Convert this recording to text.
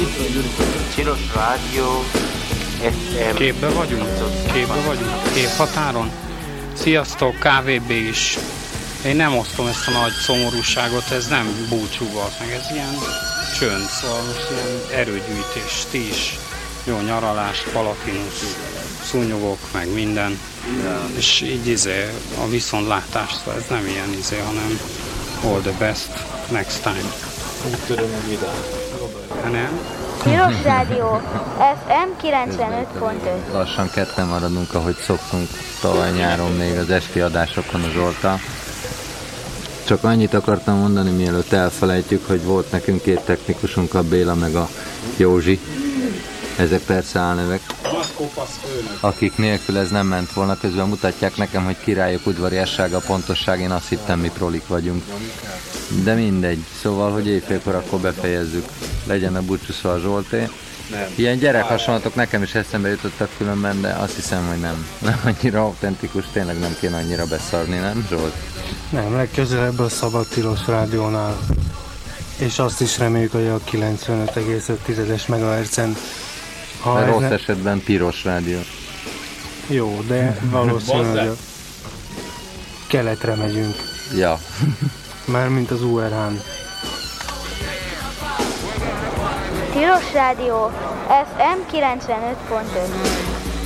Tilos Rádió FM. Képbe vagyunk? Képhatáron? Sziasztok, KVB is. Én nem osztom ezt a nagy szomorúságot, ez nem búcsú volt meg, ez ilyen csönd, szóval most ilyen erőgyűjtés, ti is. Jó nyaralást, palatinus, szúnyogok, meg minden. És így a viszontlátás, szóval ez nem ilyen hanem all the best, next time. Úgy tudom, hogy ide. Nem? Tilos Rádió FM 95.5. Lassan ketten maradunk, ahogy szoktunk tavaly nyáron még az esti adásokon a Zsolttal. Csak annyit akartam mondani, mielőtt elfelejtjük, hogy volt nekünk két technikusunk, a Béla meg a Józsi. Ezek persze álnevek, akik nélkül ez nem ment volna. Közben mutatják nekem, hogy királyok udvariassága, pontosság, én azt hittem, mi prolik vagyunk. De mindegy, szóval, hogy éjfélkor akkor befejezzük. Legyen a búcsúszva a Zsolté. Ilyen gyerekhasonlatok nekem is eszembe jutottak különben, de azt hiszem, hogy nem annyira autentikus, tényleg nem kéne annyira beszarni, nem Zsolt? Nem, legközelebb a Szabad Tilos Rádiónál. És azt is reméljük, hogy a 95,5 MHz-en. Rossz esetben Piros Rádió. Jó, de valószínűleg a keletre megyünk. Ja. Mármint az URH-n. Tilos Rádió FM 95.5.